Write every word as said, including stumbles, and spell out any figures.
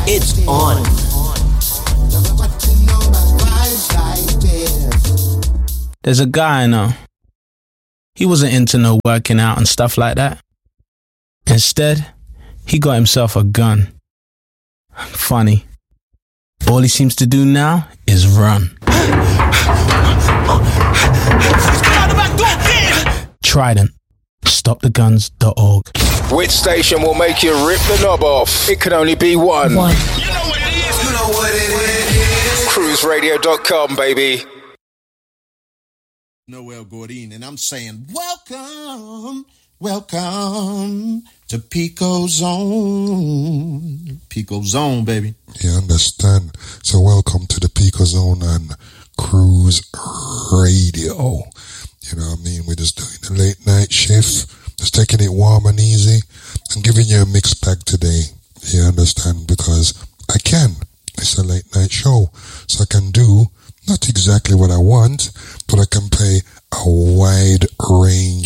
It's on. There's a guy I know. He wasn't into no working out and stuff like that. Instead, he got himself a gun. Funny. All he seems to do now is run. Trident. stop the guns dot org. Which station will make you rip the knob off? It can only be one. One. You know what it is. You know what it is. cruise radio dot com, baby. Noel Gordine, and I'm saying welcome, welcome to Pico Zone. Pico Zone, baby. You understand? So welcome to the Pico Zone and Cruise Radio. You know what I mean? We're just doing the late night shift, just taking it warm and easy and giving you a mixed bag today. You understand? Because I can. It's a late night show, so I can do not exactly what I want, but I can play a wide range